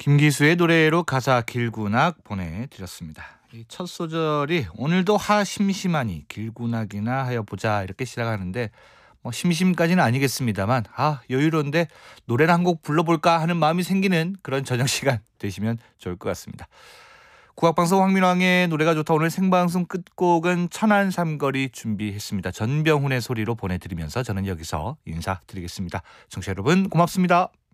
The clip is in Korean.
김기수의 노래로 가사 길구낙 보내드렸습니다. 이 첫 소절이 오늘도 하 심심하니 길구낙이나 하여 보자 이렇게 시작하는데 심심까지는 아니겠습니다만 여유로운데 노래를 한 곡 불러볼까 하는 마음이 생기는 그런 저녁 시간 되시면 좋을 것 같습니다. 국악방송 황민왕의 노래가 좋다. 오늘 생방송 끝곡은 천안 삼거리 준비했습니다. 전병훈의 소리로 보내드리면서 저는 여기서 인사드리겠습니다. 청취자 여러분 고맙습니다.